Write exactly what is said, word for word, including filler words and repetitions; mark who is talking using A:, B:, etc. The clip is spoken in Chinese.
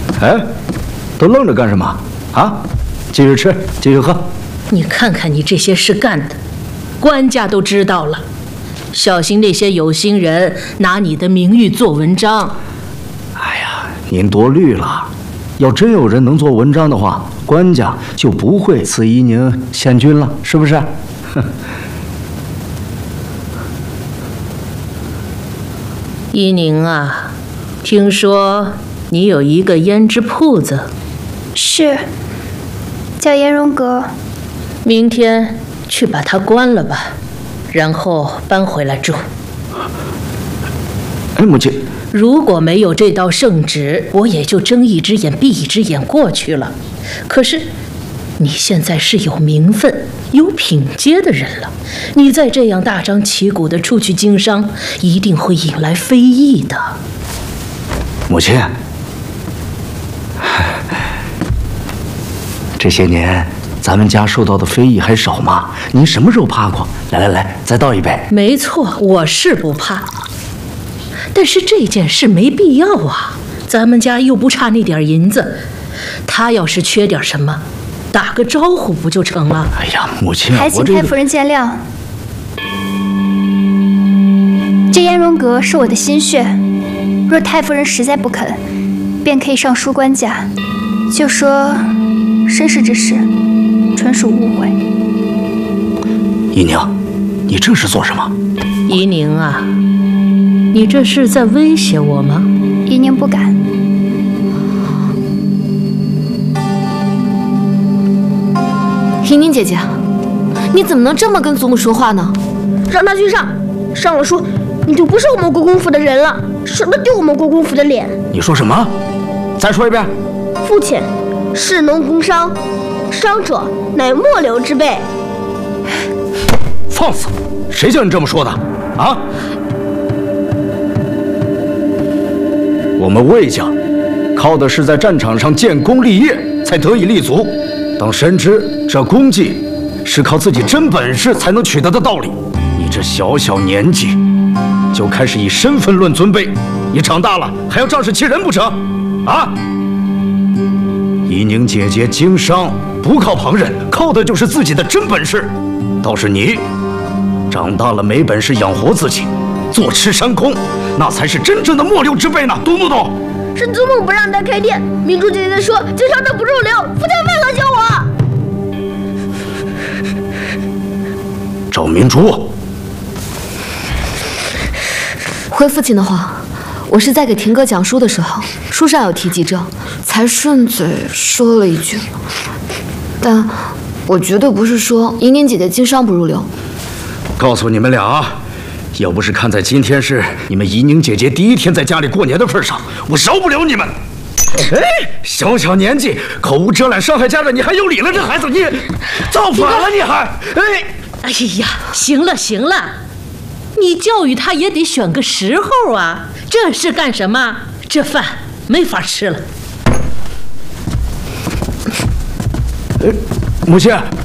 A: 哎，都愣着干什么？啊，继续吃，继续喝。
B: 你看看你这些事干的，官家都知道了，小心那些有心人拿你的名誉做文章。
A: 哎呀，您多虑了。要真有人能做文章的话，官家就不会赐宜宁献君了，是不是？
B: 宜宁啊，听说你有一个胭脂铺子，
C: 是，叫颜荣阁。
B: 明天去把它关了吧，然后搬回来住。
A: 哎，母亲，
B: 如果没有这道圣旨，我也就睁一只眼闭一只眼过去了。可是，你现在是有名分、有品阶的人了，你再这样大张旗鼓地出去经商，一定会引来非议的。
A: 母亲，这些年咱们家受到的非议还少吗？您什么时候怕过？来来来，再倒一杯。
B: 没错，我是不怕，但是这件事没必要啊，咱们家又不差那点银子，他要是缺点什么，打个招呼不就成了？
A: 哎呀，母亲，
C: 还请太夫人见谅。这颜荣阁是我的心血，若太夫人实在不肯，便可以上书官家，就说身世之事纯属误会。
A: 宜宁，你这是做什么？
B: 宜宁啊，你这是在威胁我吗？
C: 宜宁不敢。
D: 宜宁姐姐，你怎么能这么跟祖母说话呢？
E: 让他去上，上了书，你就不是我们国公府的人了，省得丢我们国公府的脸。
A: 你说什么？再说一遍。
E: 父亲，士农工商，商者乃末流之辈。
A: 放肆！谁叫你这么说的？啊！我们魏家靠的是在战场上建功立业才得以立足，当深知这功绩是靠自己真本事才能取得的道理。你这小小年纪就开始以身份论尊卑，你长大了还要仗势欺人不成？啊！宜宁姐姐经商不靠旁人，靠的就是自己的真本事。倒是你，长大了没本事养活自己，坐吃山空，那才是真正的末流之辈呢，懂不懂？
E: 是祖母不让他开店，明珠姐姐说经商的不入流，父亲为何救我？
A: 赵明珠，
D: 回父亲的话，我是在给廷哥讲书的时候，书上有提及着，才顺嘴说了一句，但我绝对不是说宜宁姐姐经商不入流。
A: 告诉你们俩，要不是看在今天是你们宜宁姐姐第一天在家里过年的份上，我饶不了你们。哎，小小年纪口无遮拦伤害家人，你还有理了？这孩子，你造反了你还？哎，
B: 哎呀，行了行了，你教育他也得选个时候啊！这是干什么？这饭没法吃了。
A: 呃，母亲，